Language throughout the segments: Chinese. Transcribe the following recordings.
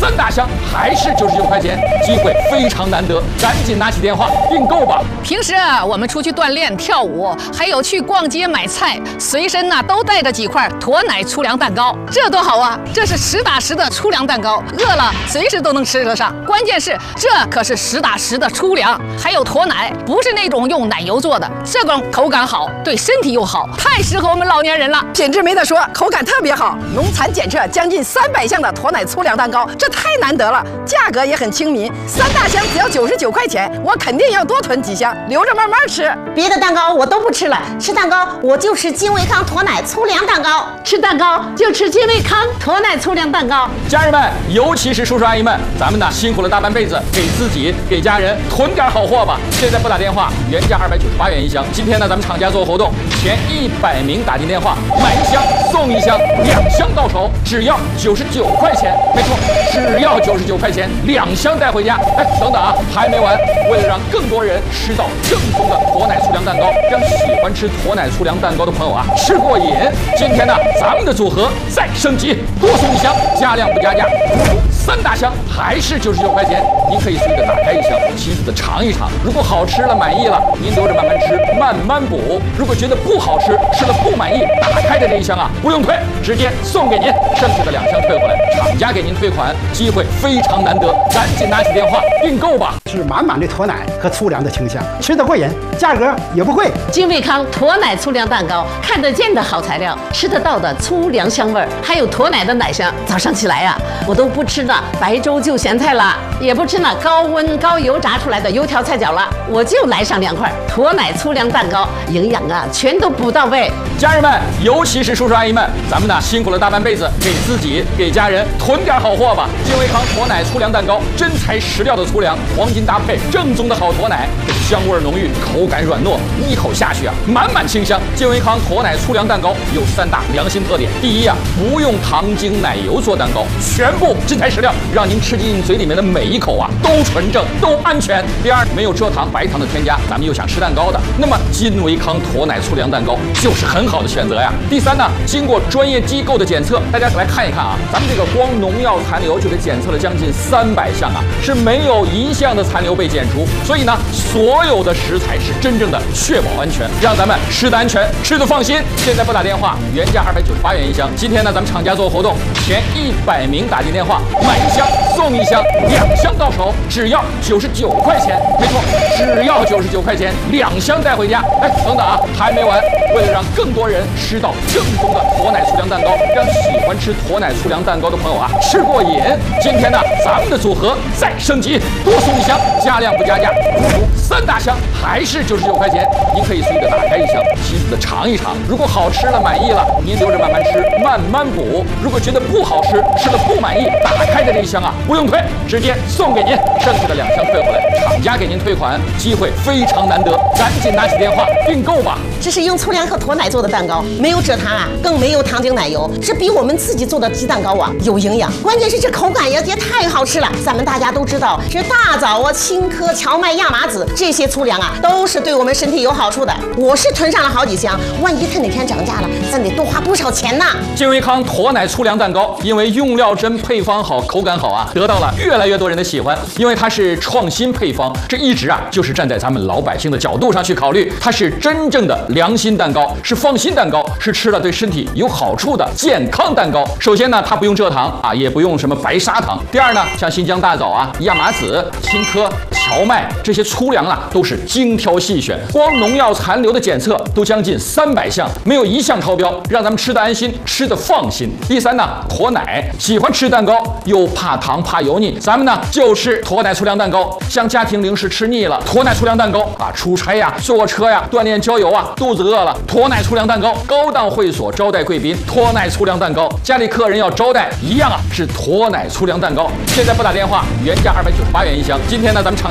3大箱还是99块钱，机会非常难得，赶紧拿起电话订购吧。 平时我们出去锻炼、跳舞，还有去逛街买菜，随身都带着几块驼奶粗粮蛋糕，这多好啊！这是实打实的粗粮蛋糕，饿了随时都能吃得上。关键是这可是实打实的粗粮，还有驼奶，不是那种用奶油做的，这种口感好，对身体又好，太适合我们老年人了。 品质没得说，口感特别好，农残检测将近300项的驼奶粗粮蛋糕，这太难得了，价格也很亲民，3大箱只要99块钱，我肯定要多囤几箱，留着慢慢吃。 别的蛋糕我都不吃了，吃蛋糕我就吃金维康驼奶粗粮蛋糕，吃蛋糕就吃金维康驼奶粗粮蛋糕。 家人们，尤其是叔叔阿姨们，咱们辛苦了大半辈子，给自己给家人囤点好货吧。现在拨打电话，原价298元一箱，今天咱们厂家做活动，前100名打进电话，买1箱送1箱，2箱到手只要99块钱，没错，只要99块钱，2箱带回家。哎，等等啊，还没完，为了让更多人吃到正宗的驼奶粗粮蛋糕，让喜欢吃驼奶粗粮蛋糕的朋友吃过瘾，今天呢，咱们的组合再升级，多送1箱，加量不加价，3大箱还是99块钱，您可以随着打开1箱，细细的尝一尝，如果好吃了满意了，您留着慢慢吃，慢慢补；如果觉得不好吃，吃了不满意，打开的这1箱不用退，直接送给您，剩下的2箱退回来，厂家给您退款，机会非常难得，赶紧拿起电话订购吧。 是满满的驼奶和粗粮的清香，吃得过瘾，价格也不贵。 金维康驼奶粗粮蛋糕，看得见的好材料，吃得到的粗粮香味儿，还有驼奶的奶香。早上起来我都不吃那白粥就咸菜了，也不吃那高温高油炸出来的油条菜饺了，我就来上2块驼奶粗粮蛋糕，营养全都补到位。 家人们，尤其是叔叔阿姨们，咱们辛苦了大半辈子，给自己给家人囤点好货吧。金维康驼奶粗粮蛋糕，真材实料的粗粮，黄金搭配，正宗的好驼奶，香味浓郁，口感软糯，一口下去满满清香。金维康驼奶粗粮蛋糕有3大良心特点：第一不用糖精奶油做蛋糕，全部真材实料，让您吃进嘴里面的每一口都纯正，都安全。第二，没有蔗糖、白糖的添加，咱们又想吃蛋糕的，那么金维康驼奶粗粮蛋糕就是很好的选择呀。第三呢，经过专业机构的检测，大家来看一看咱们这个光农药残留就得检测了将近300项是没有1项的残留被检出，所以呢，所有的食材是真正的确保安全，让咱们吃得安全，吃得放心。现在拨打电话，原价298元一箱，今天呢，咱们厂家做活动，前100名打进电话，买1箱送1箱，2箱到手只要99块钱，没错，只要99块钱，2箱带回家。哎，等等还没完，为了让更多人吃到正宗的驼奶粗粮蛋糕，让喜欢吃驼奶粗粮蛋糕的朋友吃过瘾，今天呢，咱们的组合再升级，多送1箱，加量不加价，3大箱还是99块钱，您可以随着打开1箱，细细的尝一尝，如果好吃了满意了，您留着慢慢吃，慢慢补；如果觉得不好吃，吃了不满意，打开的这1箱不用退，直接送给您，剩下的2箱退回来，厂家给您退款，机会非常难得，赶紧拿起电话订购吧。 这是用粗粮和驼奶做的蛋糕，没有蔗糖更没有糖精奶油，是比我们自己做的鸡蛋糕有营养，关键是这口感也太好吃了。咱们大家都知道，这大枣青稞、荞麦、亚麻籽这些粗粮都是对我们身体有好处的。我是囤上了好几箱，万一它哪天涨价了，咱得多花不少钱呢。 金维康驼奶粗粮蛋糕，因为用料真、配方好、口感好得到了越来越多人的喜欢。因为它是创新配方，这一直就是站在咱们老百姓的角度上去考虑，它是真正的良心蛋糕，是放心蛋糕，是吃了对身体有好处的健康蛋糕。首先呢，它不用蔗糖也不用什么白砂糖。第二呢，像新疆大枣亚麻籽、青稞、荞麦这些粗粮都是精挑细选，光农药残留的检测都将近300项，没有1项超标，让咱们吃得安心，吃得放心。第三呢，驼奶，喜欢吃蛋糕又怕糖怕油腻，咱们呢就吃驼奶粗粮蛋糕。像家庭零食吃腻了，驼奶粗粮蛋糕出差坐车锻炼郊游肚子饿了，驼奶粗粮蛋糕。高档会所招待贵宾，驼奶粗粮蛋糕。家里客人要招待一样是驼奶粗粮蛋糕。现在拨打电话，原价298元一箱，今天呢，咱们厂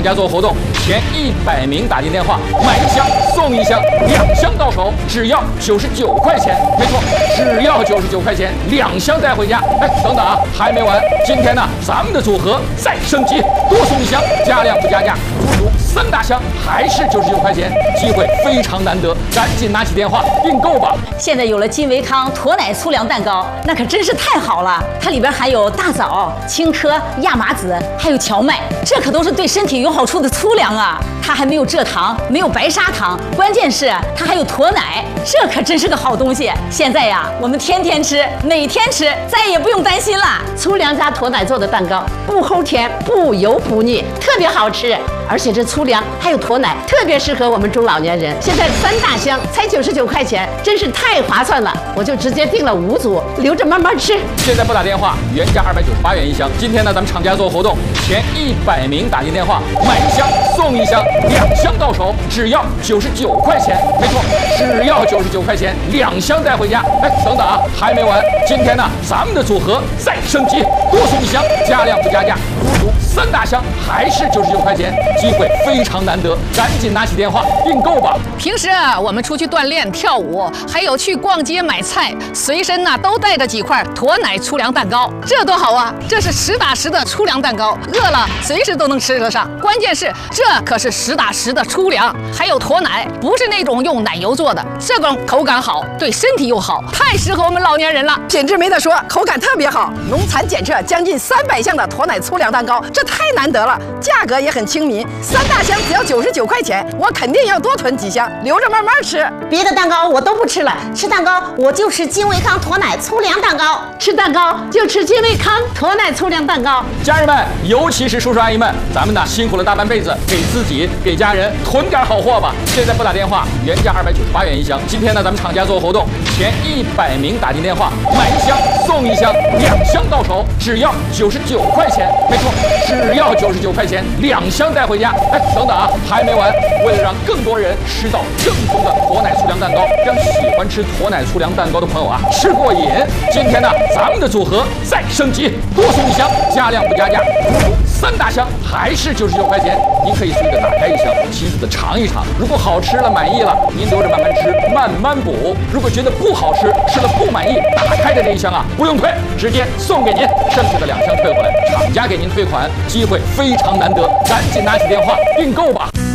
厂家做活动，前100名打进电话买1箱送1箱，2箱到手只要99块钱。没错，只要99块钱，2箱带回家。哎，等等啊，还没完！今天呢，咱们的组合再升级，多送1箱，加量不加价，足足3大箱，还是99块钱，机会非常难得，赶紧拿起电话订购吧！ 现在有了金维康驼奶粗粮蛋糕，那可真是太好了！它里边含有大枣、青稞、亚麻籽，还有荞麦，这可都是对身体有好处的粗粮啊！它还没有蔗糖，没有白砂糖，关键是它还有驼奶，这可真是个好东西。现在呀，我们天天吃，每天吃，再也不用担心了。 粗粮加驼奶做的蛋糕，不齁甜，不油不腻，特别好吃。而且这粗粮还有驼奶，特别适合我们中老年人。现在3大箱才99块钱，真是太划算了！我就直接订了5组，留着慢慢吃。 现在拨打电话，原价298元1箱。今天呢，咱们厂家做活动，前100名打进电话买1箱送1箱，2箱到手只要99块钱。没错，只要99块钱，2箱带回家。哎，等等啊，还没完！今天呢，咱们的组合再升级，多送1箱，加量不加价，足足3大箱，还是99块钱，机会非常难得，赶紧拿起电话订购吧！ 平时啊，我们出去锻炼、跳舞，还有去逛街买菜，随身呢都带着几块驼奶粗粮蛋糕，这多好啊！这是实打实的粗粮蛋糕，饿了随时都能吃得上。关键是这可是实打实的粗粮，还有驼奶，不是那种用奶油做的，这种口感好，对身体又好，太适合我们老年人了。 品质没得说，口感特别好，农残检测将近300项的驼奶粗粮蛋糕，这太难得了，价格也很亲民，3大箱只要99块钱，我肯定要多囤几箱，留着慢慢吃。 别的蛋糕我都不吃了，吃蛋糕我就吃金维康驼奶粗粮蛋糕， 吃蛋糕就吃金维康驼奶粗粮蛋糕。 家人们，尤其是叔叔阿姨们，咱们呢辛苦了大半辈子，给自己给家人囤点好货吧！现在拨打电话，原价298元1箱。今天呢，咱们厂家做活动，前100名打进电话买1箱送1箱，2箱到手只要99块钱。没错，只要99块钱，2箱带回家。哎，等等啊，还没完！为了让更多人吃到正宗的驼奶粗粮蛋糕，让喜欢吃驼奶粗粮蛋糕的朋友啊吃过瘾，今天呢，咱们的组合再升级，多送1箱，加量不加价，足足3大箱，还是99块钱。您可以随着打开1箱，细细的尝一尝。如果好吃了，满意了，您留着慢慢吃，慢慢补。如果觉得不好吃，吃了不满意，打开的这1箱啊，不用退，直接送给您，剩下的2箱退回来，厂家给您退款，机会非常难得，赶紧拿起电话订购吧。